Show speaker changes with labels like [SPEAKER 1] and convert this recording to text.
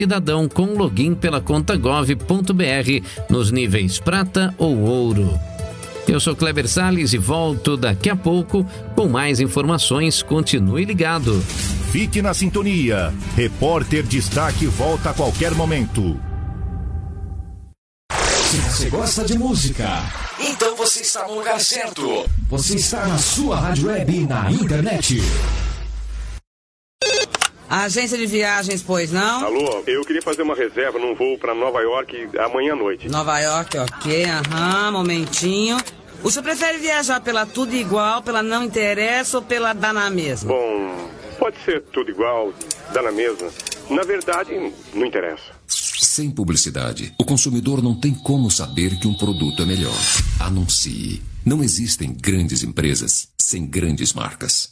[SPEAKER 1] cidadão com login pela conta gov.br nos níveis prata ou ouro. Eu sou Kleber Salles e volto daqui a pouco com mais informações. Continue ligado.
[SPEAKER 2] Fique na sintonia. Repórter Destaque volta a qualquer momento.
[SPEAKER 3] Se você gosta de música, então você está no lugar certo. Você está na sua rádio web na internet.
[SPEAKER 4] Agência de viagens, pois não?
[SPEAKER 5] Alô, eu queria fazer uma reserva num voo para Nova York amanhã à noite.
[SPEAKER 4] Nova York, ok, momentinho. O senhor prefere viajar pela tudo igual, pela não interessa ou pela dá na mesma?
[SPEAKER 5] Bom, pode ser tudo igual, dá na mesma. Na verdade, não interessa.
[SPEAKER 6] Sem publicidade, o consumidor não tem como saber que um produto é melhor. Anuncie. Não existem grandes empresas sem grandes marcas.